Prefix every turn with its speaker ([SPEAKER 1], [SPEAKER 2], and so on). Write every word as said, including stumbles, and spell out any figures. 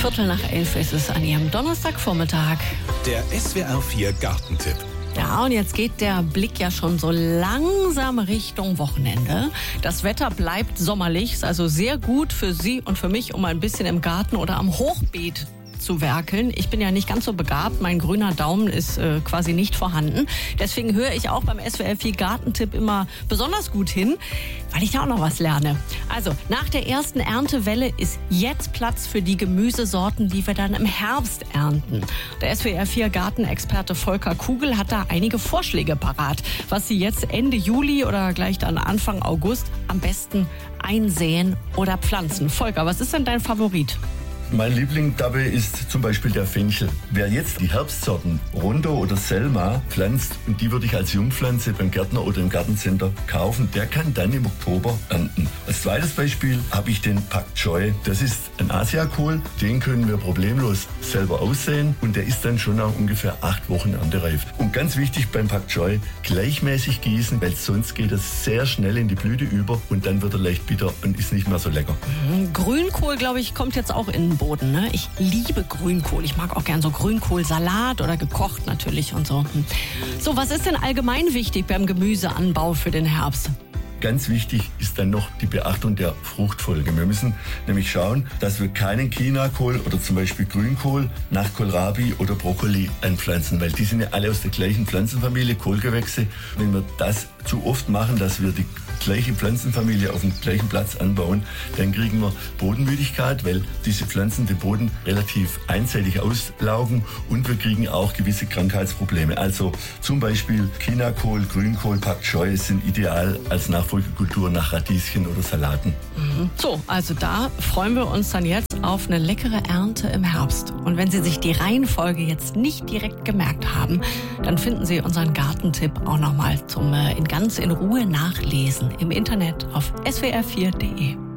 [SPEAKER 1] Viertel nach elf ist es an Ihrem Donnerstagvormittag.
[SPEAKER 2] Der S W R vier Gartentipp.
[SPEAKER 1] Ja, und jetzt geht der Blick ja schon so langsam Richtung Wochenende. Das Wetter bleibt sommerlich, ist also sehr gut für Sie und für mich, um ein bisschen im Garten oder am Hochbeet zu werkeln. Ich bin ja nicht ganz so begabt, mein grüner Daumen ist äh, quasi nicht vorhanden. Deswegen höre ich auch beim S W R vier Gartentipp immer besonders gut hin, weil ich da auch noch was lerne. Also, nach der ersten Erntewelle ist jetzt Platz für die Gemüsesorten, die wir dann im Herbst ernten. Der S W R vier Gartenexperte Volker Kugel hat da einige Vorschläge parat, was Sie jetzt Ende Juli oder gleich dann Anfang August am besten einsäen oder pflanzen. Volker, was ist denn dein Favorit?
[SPEAKER 3] Mein Liebling dabei ist zum Beispiel der Fenchel. Wer jetzt die Herbstsorten Rondo oder Selma pflanzt, und die würde ich als Jungpflanze beim Gärtner oder im Gartencenter kaufen, der kann dann im Oktober ernten. Als zweites Beispiel habe ich den Pak Choi. Das ist ein Asiakohl, den können wir problemlos selber aussehen und der ist dann schon nach ungefähr acht Wochen erntereif. Und ganz wichtig beim Pak Choi, gleichmäßig gießen, weil sonst geht es sehr schnell in die Blüte über und dann wird er leicht bitter und ist nicht mehr so lecker.
[SPEAKER 1] Mhm. Grünkohl, glaube ich, kommt jetzt auch in den Boden, ne? Ich liebe Grünkohl. Ich mag auch gern so Grünkohlsalat oder gekocht natürlich und so. So, was ist denn allgemein wichtig beim Gemüseanbau für den Herbst?
[SPEAKER 3] Ganz wichtig ist dann noch die Beachtung der Fruchtfolge. Wir müssen nämlich schauen, dass wir keinen Chinakohl oder zum Beispiel Grünkohl nach Kohlrabi oder Brokkoli anpflanzen, weil die sind ja alle aus der gleichen Pflanzenfamilie, Kohlgewächse. Wenn wir das zu oft machen, dass wir die gleiche Pflanzenfamilie auf dem gleichen Platz anbauen, dann kriegen wir Bodenmüdigkeit, weil diese Pflanzen den Boden relativ einseitig auslaugen und wir kriegen auch gewisse Krankheitsprobleme. Also zum Beispiel Chinakohl, Grünkohl, Pak Choi sind ideal als Nachfolgekultur nach Radieschen oder Salaten.
[SPEAKER 1] Mhm. So, also da freuen wir uns dann jetzt auf eine leckere Ernte im Herbst. Und wenn Sie sich die Reihenfolge jetzt nicht direkt gemerkt haben, dann finden Sie unseren Gartentipp auch nochmal zum äh, in ganz in Ruhe nachlesen im Internet auf S W R vier Punkt de.